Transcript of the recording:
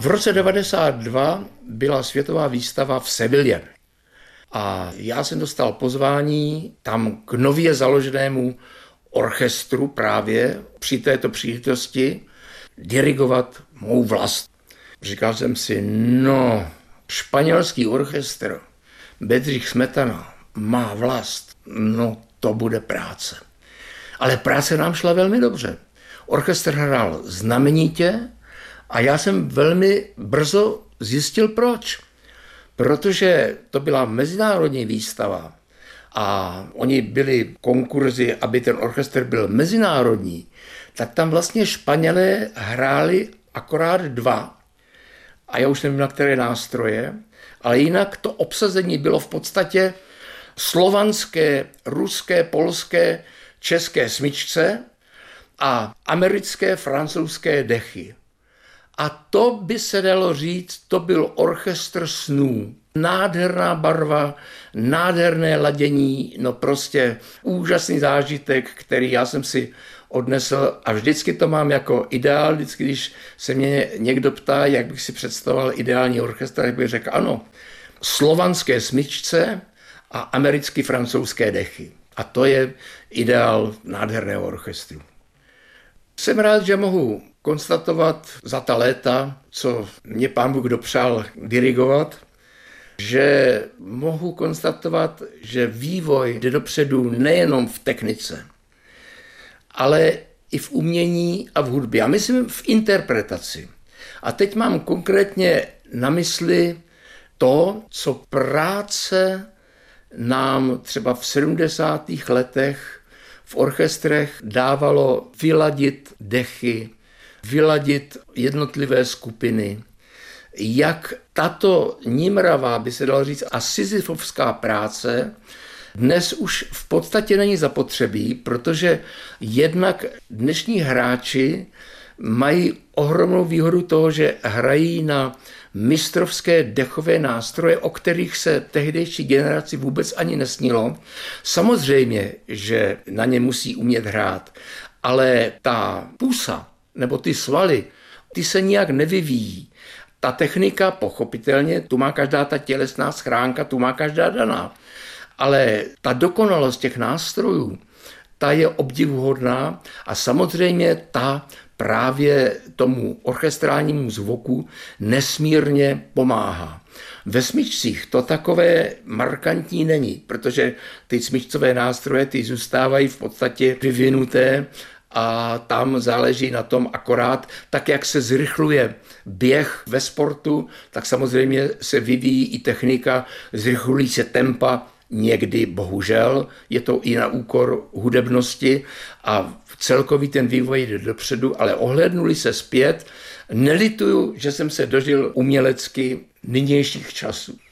roce 92 byla světová výstava v Sevilě a já jsem dostal pozvání tam k nově založenému orchestru právě při této příležitosti dirigovat mou vlast. Říkal jsem si, španělský orchestr Bedřich Smetana má vlast, to bude práce. Ale práce nám šla velmi dobře. Orchestr hrál znamenitě a já jsem velmi brzo zjistil proč. Protože to byla mezinárodní výstava a oni byli konkurzy, aby ten orchestr byl mezinárodní, tak tam vlastně Španělé hráli akorát 2. A já už nevím, na které nástroje, ale jinak to obsazení bylo v podstatě slovanské, ruské, polské, české smyčce a americké, francouzské dechy. A to by se dalo říct, to byl orchestr snů. Nádherná barva, nádherné ladění, prostě úžasný zážitek, který já jsem si odnesl a vždycky to mám jako ideál, vždycky, když se mě někdo ptá, jak bych si představoval ideální orchestr, tak bych řekl ano, slovanské smyčce a americky francouzské dechy. A to je ideál nádherného orchestru. Jsem rád, že mohu konstatovat za ta léta, co mě Pán Bůh dopřál dirigovat, že mohu konstatovat, že vývoj jde dopředu nejenom v technice, ale i v umění a v hudbě. A myslím v interpretaci. A teď mám konkrétně na mysli to, co práce nám třeba v 70. letech v orchestrech dávalo vyladit dechy, vyladit jednotlivé skupiny. Jak tato nímravá, by se dalo říct, a sisyfovská práce dnes už v podstatě není zapotřebí, protože jednak dnešní hráči mají ohromnou výhodu toho, že hrají na mistrovské dechové nástroje, o kterých se tehdejší generaci vůbec ani nesnilo. Samozřejmě, že na ně musí umět hrát, ale ta pusa nebo ty svaly, ty se nijak nevyvíjí. Ta technika, pochopitelně, tu má každá ta tělesná schránka, tu má každá daná. Ale ta dokonalost těch nástrojů, ta je obdivuhodná a samozřejmě ta právě tomu orchestrálnímu zvuku nesmírně pomáhá. Ve smyčcích to takové markantní není, protože ty smyčcové nástroje ty zůstávají v podstatě vyvinuté a tam záleží na tom akorát, tak jak se zrychluje běh ve sportu, tak samozřejmě se vyvíjí i technika, zrychlují se tempa, někdy bohužel je to i na úkor hudebnosti a celkový ten vývoj jde dopředu, ale ohlédnuli se zpět, nelituju, že jsem se dožil umělecky nynějších časů.